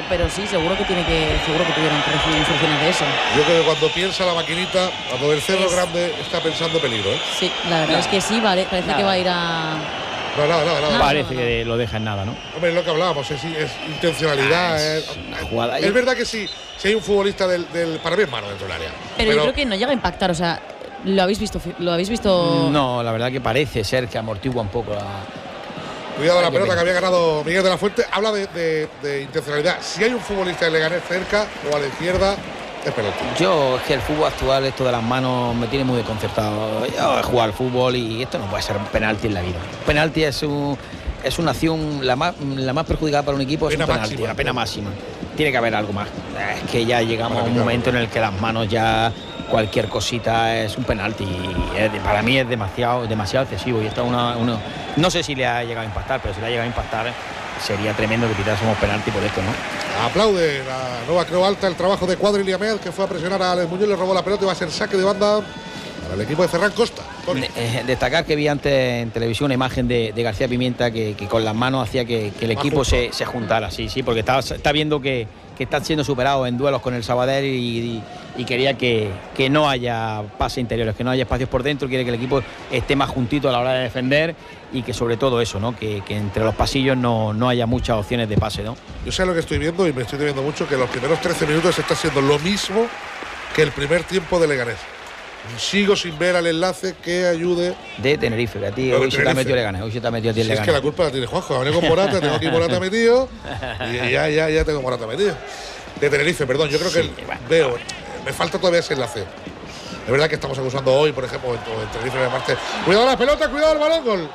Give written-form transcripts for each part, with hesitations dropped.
pero sí, seguro que tuvieron que recibir instrucciones de eso. Yo creo que cuando piensa la maquinita, cuando el Cerro Grande está pensando peligro, ¿eh? Sí, la verdad es que sí, vale, parece que va a ir a... Nada. Parece que lo deja en nada, ¿no? Hombre, es lo que hablábamos, es intencionalidad. Jugada. Es verdad que sí, si hay un futbolista para mí es mano dentro del área. Pero yo creo que no llega a impactar, o sea, ¿lo habéis visto? No, la verdad que parece ser que amortigua un poco Cuidado la pelota que había ganado Miguel de la Fuente. Habla de intencionalidad. Si hay un futbolista de Leganés cerca o a la izquierda, es penalti. Es que el fútbol actual, esto de las manos, me tiene muy desconcertado. Yo he jugado al fútbol y esto no puede ser un penalti en la vida. Penalti es una acción, la más perjudicada para un equipo, es un penalti, una pena máxima. Tiene que haber algo más. Es que ya llegamos a un momento en el que las manos ya, cualquier cosita es un penalti. Y para mí es demasiado excesivo. Y esto no sé si le ha llegado a impactar, pero si le ha llegado a impactar sería tremendo que pitásemos penalti por esto, ¿no? Aplaude la nueva Creu Alta el trabajo de Cuadri Liamed, que fue a presionar a Alex Muñoz, le robó la pelota y va a ser saque de banda para el equipo de Ferran Costa. Destacar que vi antes en televisión una imagen de García Pimienta que con las manos hacía que el equipo se juntara, sí, porque está viendo que está siendo superado en duelos con el Sabadell y quería que no haya pases interiores, que no haya espacios por dentro, quiere que el equipo esté más juntito a la hora de defender y que sobre todo eso, ¿no? Que entre los pasillos no haya muchas opciones de pase, ¿no? Yo sé lo que estoy viendo y me estoy viendo mucho, que los primeros 13 minutos está siendo lo mismo que el primer tiempo de Leganés. Sigo sin ver al enlace que ayude de Tenerife, que a ti hoy se te ha metido Leganés, hoy se te ha metido a ti el Leganés. Es que la culpa la tiene Juanjo, ha venido con Morata, tengo aquí Morata metido y ya tengo Morata metido. De Tenerife, perdón, yo creo que veo, me falta todavía ese enlace. Es verdad que estamos acusando hoy, por ejemplo, en Tenerife de Marte. Cuidado la pelota, cuidado el balón, gol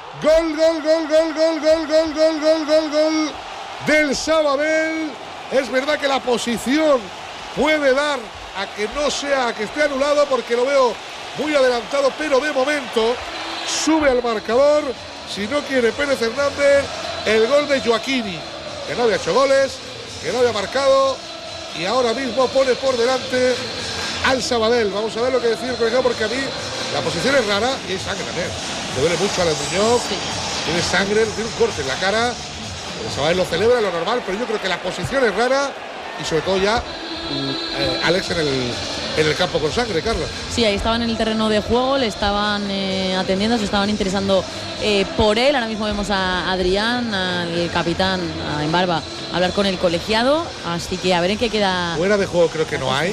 del Sabadell. Es verdad que la posición puede dar a que no sea, a que esté anulado, porque lo veo muy adelantado, pero de momento sube al marcador, si no quiere Pérez Hernández, el gol de Joaquini, que no había hecho goles, que no había marcado y ahora mismo pone por delante al Sabadell. Vamos a ver lo que decir, porque a mí la posición es rara y hay sangre también. Le duele mucho a Alex Muñoz, tiene sangre, tiene un corte en la cara. El Sabadell lo celebra, lo normal, pero yo creo que la posición es rara y sobre todo ya Alex en el campo con sangre, Carla. Sí, ahí estaban en el terreno de juego, le estaban atendiendo, se estaban interesando por él. Ahora mismo vemos a Adrián, al capitán, a Embarba, hablar con el colegiado, así que a ver en qué queda. Fuera de juego creo que no hay.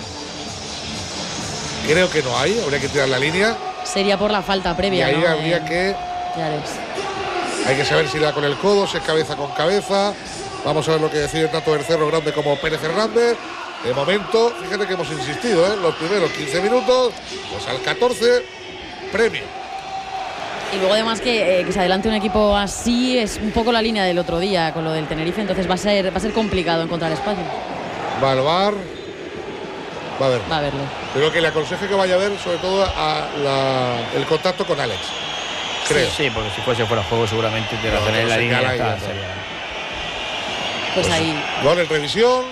Creo que no hay, habría que tirar la línea. Sería por la falta previa, y ahí ¿no? habría que... Hay que saber si da con el codo, si es cabeza con cabeza. Vamos a ver lo que decide tanto el Cerro Grande como Pérez Hernández. De momento, fíjate que hemos insistido, los primeros 15 minutos, pues al 14, premio. Y luego además que se adelante un equipo así es un poco la línea del otro día con lo del Tenerife, entonces va a ser complicado encontrar espacio. Va al VAR, va a verlo. Creo que le aconsejo que vaya a ver sobre todo el contacto con Alex. Creo. Sí, porque si fuese fuera de juego seguramente te lo tener en la línea. Pues ahí. Gol en revisión.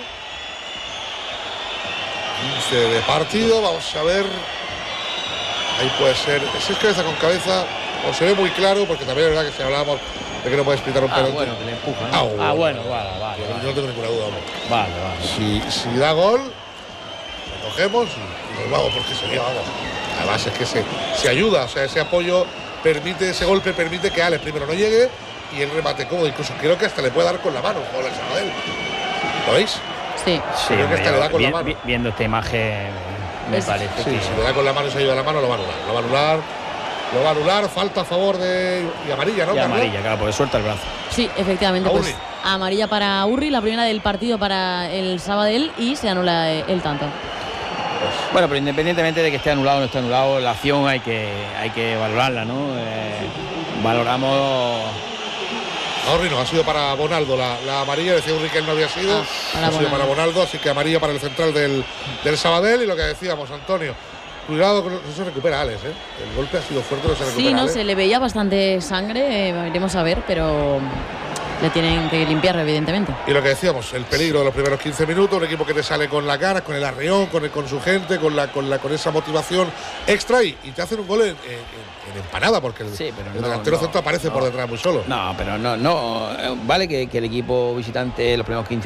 15 de partido, vamos a ver. Ahí puede ser. Si es cabeza con cabeza, o se ve muy claro, porque también es verdad que si hablábamos de que no puedes pitar un penalti. Bueno, que le empuja, ¿no? Bueno, vale. Yo no tengo ninguna duda. Vale. Si da gol, lo cogemos y nos vamos, porque sería, vamos. Además es que se ayuda, o sea, ese apoyo permite, ese golpe permite que Alex primero no llegue y el remate cómodo, incluso creo que hasta le puede dar con la mano, con el Sabadell. ¿Lo veis? Sí. Creo que hasta le da con la mano. Viendo esta imagen me parece que... Si le da con la mano y se ayuda a la mano, lo va a anular. Falta a favor de... Y amarilla, ¿no? Y amarilla, claro, porque suelta el brazo. Sí, efectivamente, pues amarilla para Urri, la primera del partido para el Sabadell, y se anula el tanto. Bueno, pero independientemente de que esté anulado o no esté anulado, la acción hay que valorarla, ¿no? Valoramos... Urri no, ha sido para Bonaldo la amarilla, decía Urri que él no había sido. Ha sido para Bonaldo, así que amarilla para el central del Sabadell. Y lo que decíamos, Antonio, cuidado, no se recupera Alex, ¿eh? El golpe ha sido fuerte, no se recupera. Sí, no, Alex. se le veía bastante sangre, iremos a ver, pero le tienen que limpiarlo, evidentemente. Y lo que decíamos, el peligro de los primeros 15 minutos, un equipo que te sale con la cara, con el arreón, con su gente, con esa motivación extra y te hacen un gol en empanada, porque el delantero centro aparece por detrás muy solo. No, pero no vale que el equipo visitante los primeros 15